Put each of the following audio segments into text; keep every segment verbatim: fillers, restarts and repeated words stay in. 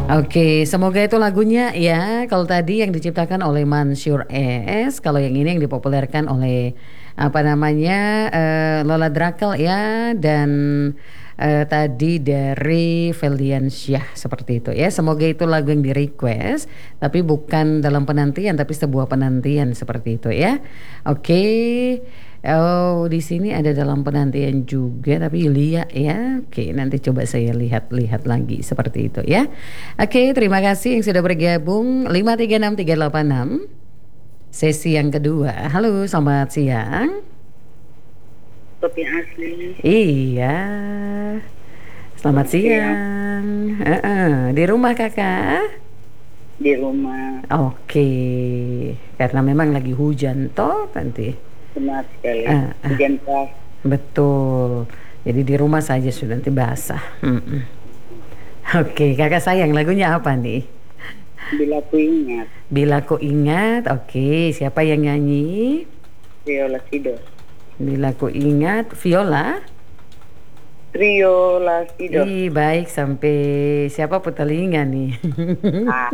Oke, semoga itu lagunya ya. Kalau tadi yang diciptakan oleh Mansyur S, kalau yang ini yang dipopulerkan oleh apa namanya eh, Lola Drakel ya, dan eh, tadi dari Feldian Syah seperti itu ya. Semoga itu lagu yang di request, tapi bukan dalam penantian, tapi sebuah penantian seperti itu ya. Oke. Oh, di sini ada dalam penantian juga, tapi Yulia ya. Oke, nanti coba saya lihat-lihat lagi seperti itu ya. Oke, terima kasih yang sudah bergabung. Lima tiga enam tiga delapan enam sesi yang kedua. Halo, selamat siang. Kopi asli. Iya, selamat siang. Uh-uh. Di rumah kakak? Di rumah. Oke, karena memang lagi hujan toh nanti. Benar sekali. Uh, uh. Hujan keras. Betul. Jadi di rumah saja sudah nanti basah. Mm-mm. Oke, kakak sayang, lagunya apa nih? Bila ku ingat. Bila ku ingat. Oke, siapa yang nyanyi? Viola Sido. Bila ku ingat, Viola. Trio Lasido. Ih, baik, sampai siapa putelinga nih. Ah.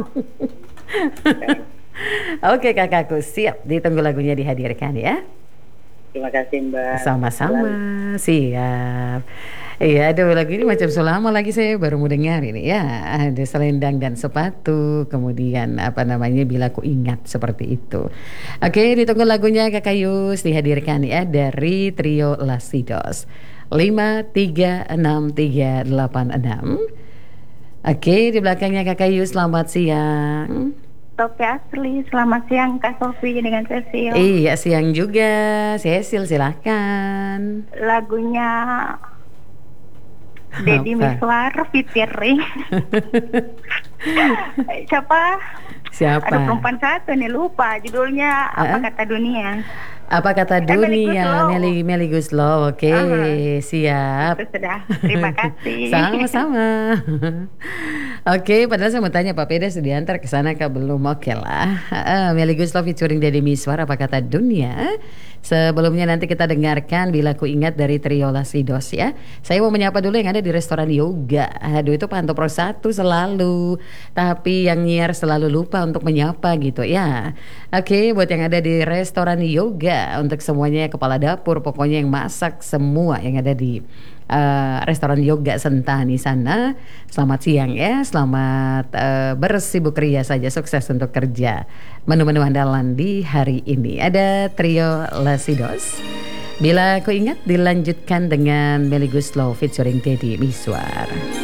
Oke kakakku, siap. Ditunggu lagunya dihadirkan ya. Terima kasih Mbak. Sama-sama, siap. Iya, aduh lagu ini macam selama lagi saya baru mau dengar ini ya. Ada selendang dan sepatu, kemudian apa namanya Bila Ku Ingat, seperti itu. Oke, ditunggu lagunya Kakak Yus dihadirkan ya dari Trio Lasidos. lima tiga enam tiga delapan enam. Oke, di belakangnya Kakak Yus, selamat siang. Kopi asli, selamat siang Kak Sofi dengan Cecil. Iya, siang juga Cecil, silahkan. Lagunya Deddy Miswar featuring siapa? Siapa? Ada perempuan satu nih, lupa judulnya. Apa uh-uh. kata dunia? Apa kata eh, dunia? Meli Meli Guslow. Oke, okay, uh-huh. Siap. Itu sudah. Terima kasih. Sama-sama. Oke, okay, padahal saya mau tanya Pak Peda sudah diantar ke sana kah belum? Oke okay lah. Uh, Meli Guslow featuring Deddy Miswar, Apa Kata Dunia. Sebelumnya nanti kita dengarkan Bila Ku Ingat dari Trio Lasidos ya. Saya mau menyapa dulu yang ada di restoran yoga. Aduh, itu Pantau Pro satu selalu, tapi yang nyiar selalu lupa untuk menyapa gitu ya. Oke, okay, buat yang ada di restoran yoga, untuk semuanya kepala dapur, pokoknya yang masak semua yang ada di uh, restoran yoga Sentani sana, selamat siang ya. Selamat uh, bersibuk ria saja, sukses untuk kerja. Menu-menu andalan di hari ini ada Trio Lasidos. Bila Ku Ingat dilanjutkan dengan Meli Guslow featuring Deddy Miswar.